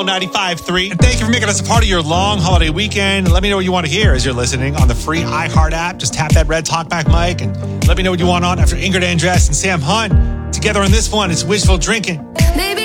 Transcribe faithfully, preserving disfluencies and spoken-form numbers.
ninety-five point three. And thank you for making us a part of your long holiday weekend. Let me know what you want to hear as you're listening on the free iHeart app. Just tap that red talkback mic and let me know what you want on after Ingrid Andress and Sam Hunt. Together on this one, it's Wishful Drinking. Maybe